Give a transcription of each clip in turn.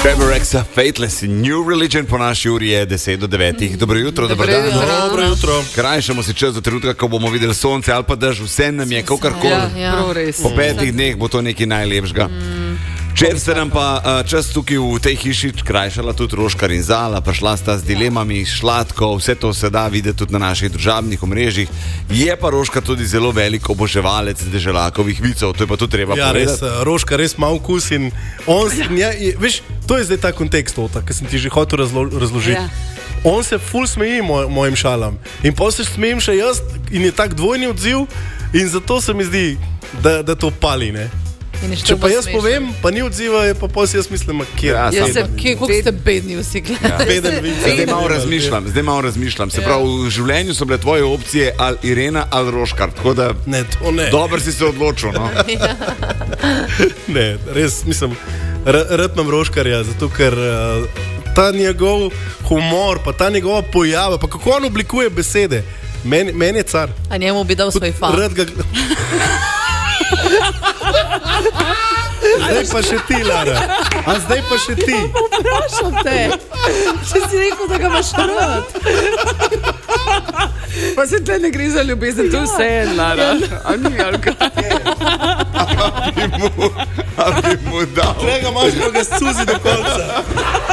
Rexa, Fateless, New Religion po naši uri je 10 do 9. Dobro jutro, dobro dan. Dobro jutro. Krajšamo si čas do trenutka, ko bomo videli sonce ali pa dež, vse nam je kakorkoli. Po 5 dneh bo to nekaj najlepšega. Včeraj se nam pa čas tukaj v tej hiši krajšala tudi Roškar in Zala, prišla sta z dilemami, šlatko, vse to se da videti tudi na naših družabnih omrežjih. Je pa Roškar tudi zelo velik oboževalec deželakovih vicev, to je pa tudi treba povedati. Ja, res, Roškar res ima vkus in on, veš, to je zdaj ta kontekst, ki sem ti že hotel razložiti. Ja. On se ful smeji mojim šalam in potem se smejem še jaz in je tak dvojni odziv in zato se mi zdi, da to pali, ne? Če pa jaz povem, pa ni odziva, pa potem jaz mislim, kje je. Kako ste bedni vsi gledali? Zdaj malo razmišljam. Se pravi, v življenju so bile tvoje opcije ali Irena ali Roškar, tako da ne, to ne. Dobro si se odločil, no? Ne, res, mislim, rad imam Roškarja, zato ker ta njegov humor, pa ta njegova pojava, pa kako on oblikuje besede, meni je car. A njemu bi dal svoj fan. Zdaj pa še ti, Lara. A zdaj pa še ti. Vprašam te, če si rekel, da ga imaš rad. Pa se tle ne gre za ljubezen, to vse je, Lara. A ni, ali kaj? A bi mu dal. Tega imaš, ko ga scuzi do konca.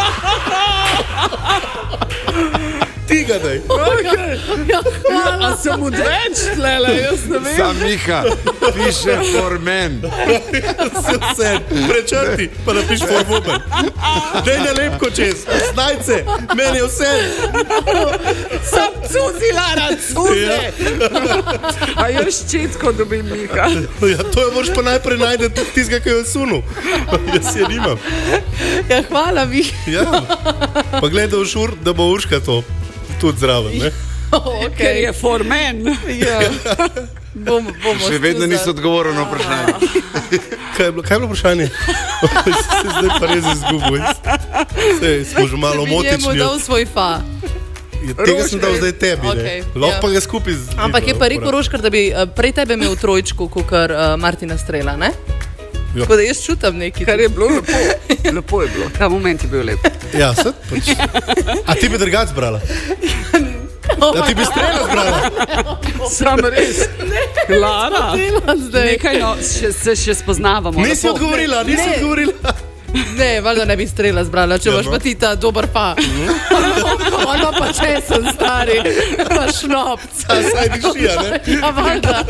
Ti ga daj. A sem odveč tlele, jaz ne vem. Sam Miha, piše for men. Vse, prečrti, pa napiš for woman. Dej na lepko čez, znajce, meni je vse. Sam cuzi, Lara, cuzi. A jaz ščetko dobim, Miha. Ja, to je moraš pa najprej najdeti tistega, ki jo je sunil. Jaz je nimam. Ja, hvala, Miha. Ja, pa gledaj, da bo Urška to tudi zraven, ne? Okay. Ker je for men. Ja. Še vedno niso odgovorili na vprašanje. Kaj je bilo vprašanje? Se zdaj pa res izgubil. Smo že malo motični. Bi njemu dal svoj fa. Tega sem dal zdaj tebi, okay. Ne? Lahko pa ga skupaj z... Ampak je pa rekel Roškar, da bi prej tebe imel trojčku, kakor Martina Strela, ne? Jo. Tako da jaz čutam nekaj. Kar je bilo lepo. Lepo je bilo. Ta moment je bil lep. Ja, sad pač. A ti bi drugač zbrala? Da ti bi Strela zbrala? Sam res. Lara, nekaj no, se še spoznavamo. Nisi odgovorila. Ne, valjda ne bi Strela zbrala, če boš pa ti ta dober pa. Ono pa česen, stari, pa šnopc. A saj dišija, ne? Ja, valjda.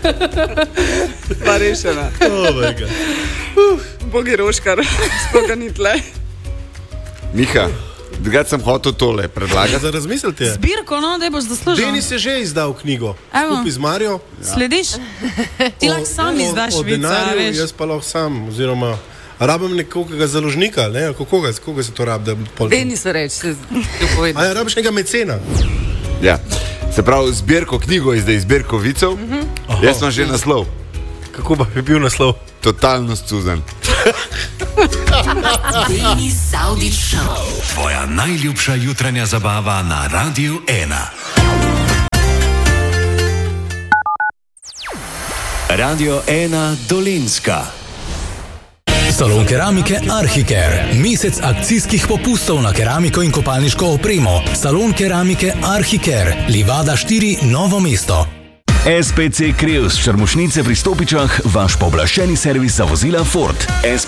Pa rešena. Bog je Roškar, sploh ga ni tle. Miha, drugač sem hotel tole predlagati. Za razmisliti je. Zbirko, no, da boš zaslužil. Denis je že izdal knjigo. Skupaj z Marijo. Slediš? Ti lahko sam izdaš vica, denarju, veš. jaz pa lahko sam, oziroma rabim nekoga založnika, ne? Koga se to rabi? Denis se reči, se povedal. A ja, rabiš nekega mecena. Ja, se pravi, zbirko knjigo je zdaj zbirko vicev. Jaz sem že naslov. Kako pa bi bil naslov? Totalno scuzan. Denis Saudić Show. Tvoja najljubša jutranja zabava na Radiu 1. Radio 1 Dolenjska. Salon keramike Arhiker. Mesec akcijskih popustov na keramiko in kopalniško opremo. Salon keramike Arhiker. Livada 4, Novo mesto. SPC Kreus, Črmušnice pri Stopičah, vaš pooblaščeni servis za vozila Ford.